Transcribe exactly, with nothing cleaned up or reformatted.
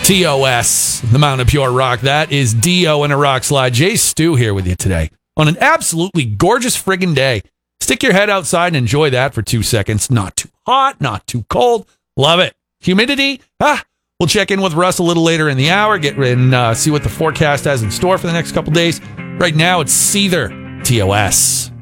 T O S, the Mountain of Pure Rock. That is Dio and a Rock Slide. Jay Stu here with you today on an absolutely gorgeous friggin' day. Stick your head outside and enjoy that for two seconds. Not too hot, not too cold. Love it. Humidity? Ah, we'll check in with Russ a little later in the hour, get and uh, see what the forecast has in store for the next couple days. Right now, it's Seether, T O S.